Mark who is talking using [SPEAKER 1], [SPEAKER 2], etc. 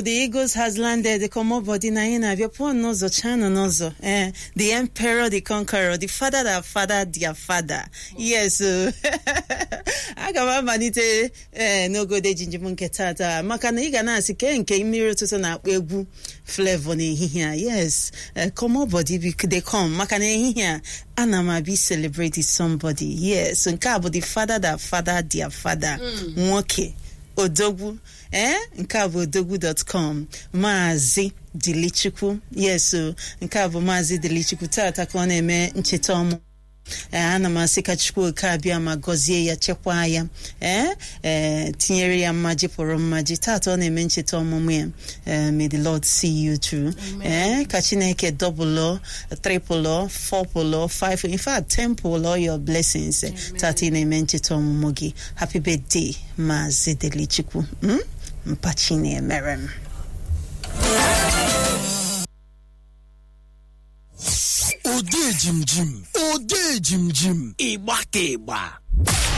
[SPEAKER 1] the Eagles has landed. The Komobodi Naina, Viopon Nozo, Chano Nozo, the Emperor, the Conqueror, the Father that fathered their father. Yes, Agama Manite, no go de Jinjimunke Tata, Makaniga Nasi Kenke, Mirror to Sana, Ebu, Flavor here. Yes, Komobodi, they come, Makane here, Anama be celebrated somebody. Yes, Nkabo, the Father that fathered their father. Mwoke. Odogwu nke a bụ odogwu.com Maazị Dilichukwu. Yes, so nke a bụ Maazị Dilichukwu tata ka ọ na-eme ncheta ọmụ. Ana m asị ka Chukwu ka abịa ma gọzie ya, chekwa ya, tinyere ya mmaji pụrụ mmaji. Tata ọ na-eme ncheta ọmụmụ ya. May the Lord see you through. Ka Chineke double, triple, four, 5, in fact 10 your blessings. Tata ị na-eme ncheta ọmụmụ gị. Happy birthday Maazị Dilichukwu. Mpachine merem.
[SPEAKER 2] Ode Jim Jim, Igba Kegba.